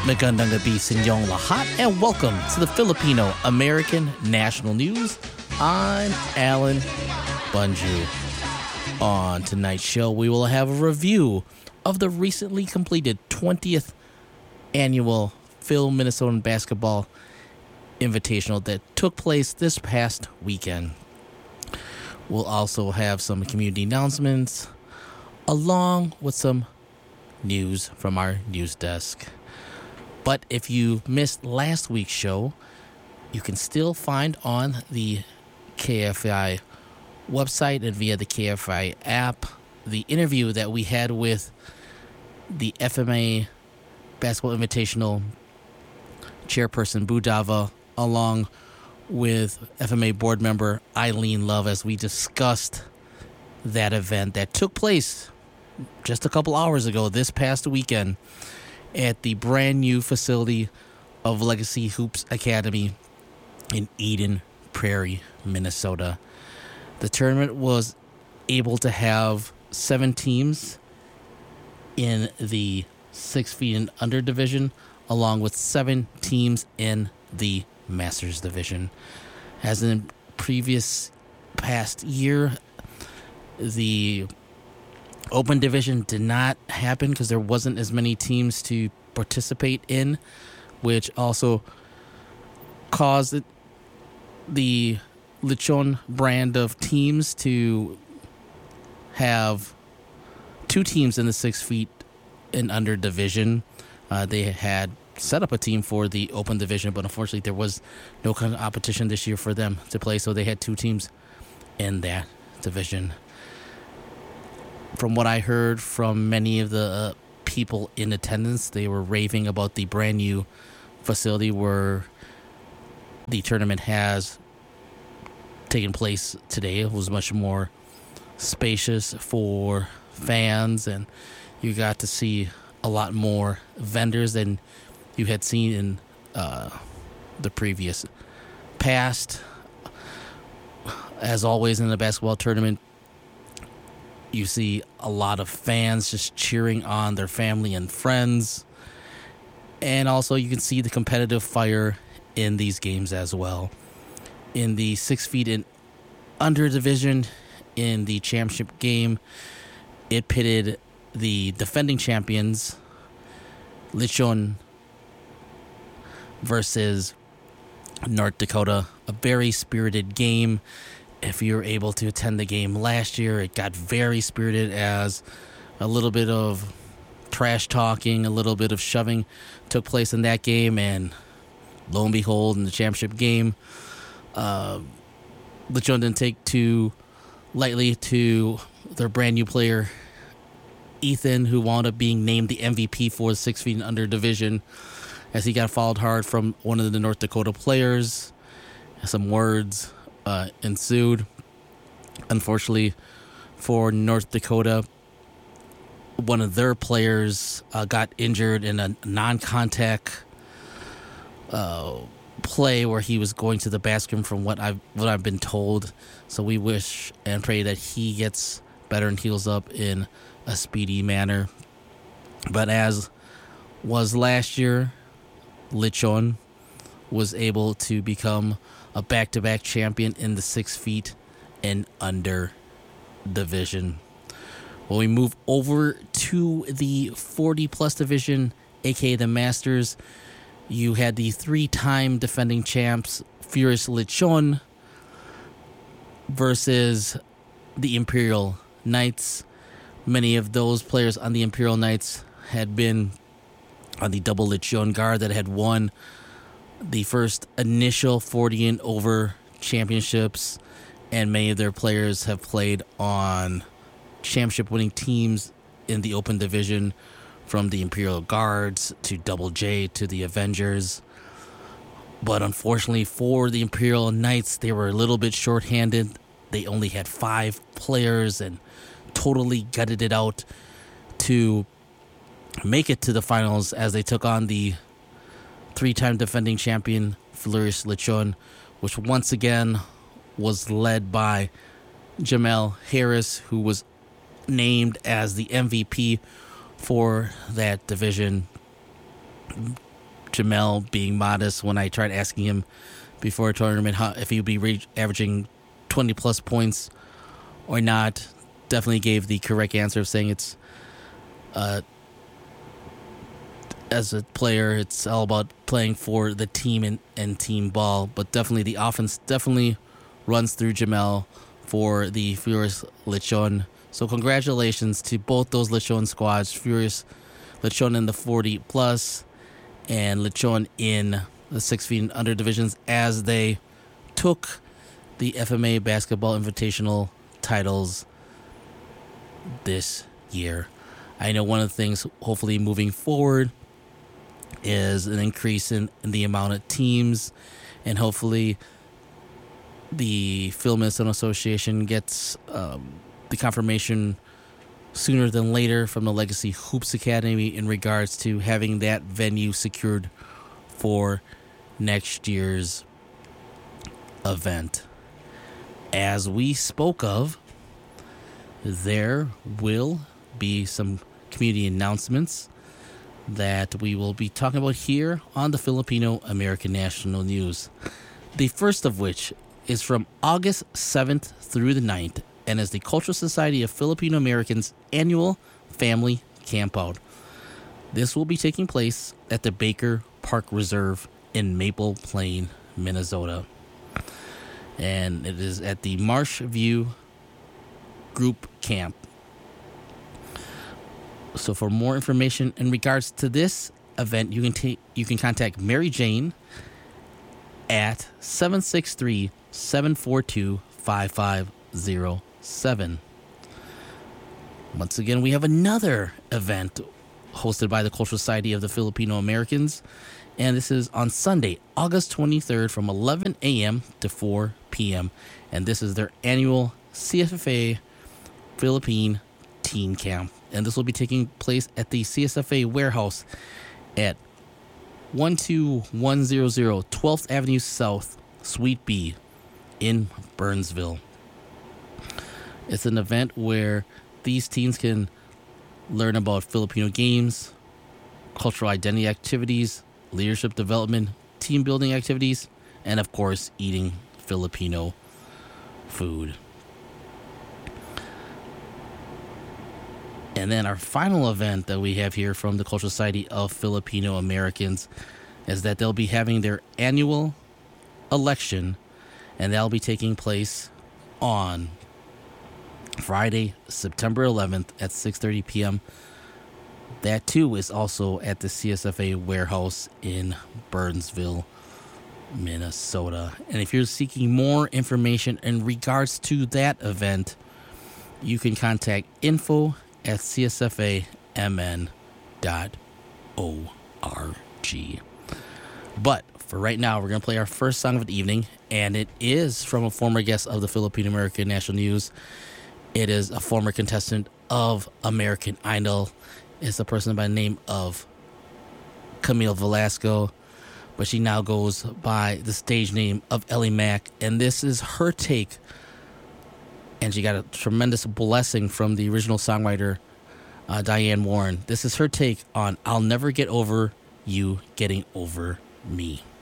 Magandang gabi sa inyong lahat and welcome to the Filipino American National News. I'm Alan Bunju. On tonight's show, we will have a review of the recently completed 20th annual Phil Minnesotan Basketball Invitational that took place this past weekend. We'll also have some community announcements along with some news from our news desk. But if you missed last week's show, you can still find on the KFI website and via the KFI app the interview that we had with the FMA Basketball Invitational chairperson Budava, along with FMA board member Eileen Love, as we discussed that event that took place just a couple hours ago this past weekend at the brand new facility of Legacy Hoops Academy in Eden Prairie, Minnesota. The tournament was able to have 7 teams in the 6 feet and under division, along with 7 teams in the Masters division. As in previous past year, the Open division did not happen because there wasn't as many teams to participate in, which also caused the Lechon brand of teams to have 2 teams in the 6 feet and under division. They had set up a team for the Open division, but unfortunately there was no competition this year for them to play, so they had 2 teams in that division. From what I heard from many of the people in attendance, they were raving about the brand new facility where the tournament has taken place today. It was much more spacious for fans, and you got to see a lot more vendors than you had seen in the previous past. As always in the basketball tournament, you see a lot of fans just cheering on their family and friends. And also you can see the competitive fire in these games as well. In the 6 feet and under division, in the championship game, it pitted the defending champions, Lechon, versus North Dakota. A very spirited game. If you were able to attend the game last year, it got very spirited as a little bit of trash talking, a little bit of shoving took place in that game, and lo and behold, in the championship game, Lechon didn't take too lightly to their brand new player, Ethan, who wound up being named the MVP for the 6 feet and under division, as he got fouled hard from one of the North Dakota players. Some words ensued. Unfortunately for North Dakota, one of their players got injured in a non-contact play where he was going to the basket, from what I've been told. So we wish and pray that he gets better and heals up in a speedy manner. But as was last year, Lechon was able to become a back-to-back champion in the 6 feet and under division. When we move over to the 40-plus division, aka the Masters, you had the 3-time defending champs, Furious Lechon, versus the Imperial Knights. Many of those players on the Imperial Knights had been on the double Lechon guard that had won the first initial 40 and over championships, and many of their players have played on championship winning teams in the Open division, from the Imperial Guards to Double J to the Avengers. But unfortunately for the Imperial Knights, they were a little bit shorthanded. They only had 5 players and totally gutted it out to make it to the finals, as they took on the 3-time defending champion Furious Lechon, which once again was led by Jamel Harris, who was named as the MVP for that division. Jamel being modest when I tried asking him before a tournament if he would be averaging 20-plus points or not. Definitely gave the correct answer of saying it's, as a player, it's all about playing for the team and team ball. But definitely the offense definitely runs through Jamel for the Furious Lechon. So congratulations to both those Lechon squads, Furious Lechon in the 40-plus and Lechon in the 6 feet and under divisions, as they took the FMA Basketball Invitational titles this year. I know one of the things, hopefully moving forward, is an increase in the amount of teams, and hopefully the Phil Minnesota Association gets the confirmation sooner than later from the Legacy Hoops Academy in regards to having that venue secured for next year's event. As we spoke of, there will be some community announcements that we will be talking about here on the Filipino American National News. The first of which is from August 7th through the 9th, and is the Cultural Society of Filipino Americans annual family campout. This will be taking place at the Baker Park Reserve in Maple Plain, Minnesota. And it is at the Marsh View Group Camp. So for more information in regards to this event, you can contact Mary Jane at 763-742-5507. Once again, we have another event hosted by the Cultural Society of the Filipino Americans, and this is on Sunday, August 23rd from 11 a.m. to 4 p.m., and this is their annual CSFA Philippine Teen Camp, and this will be taking place at the CSFA warehouse at 12100 12th Avenue South, Suite B in Burnsville. It's an event where these teens can learn about Filipino games, cultural identity activities, leadership development, team building activities, and of course, eating Filipino food. And then our final event that we have here from the Cultural Society of Filipino Americans is that they'll be having their annual election, and that'll be taking place on Friday, September 11th at 6:30 p.m. That too is also at the CSFA warehouse in Burnsville, Minnesota. And if you're seeking more information in regards to that event, you can contact info@csfamn.org. But for right now, we're going to play our first song of the evening, and it is from a former guest of the Filipino American National News. It is a former contestant of American Idol. It's a person by the name of Camille Velasco, but she now goes by the stage name of Ellie Mack, and this is her take, and she got a tremendous blessing from the original songwriter, Diane Warren. This is her take on I'll Never Get Over You Getting Over Me.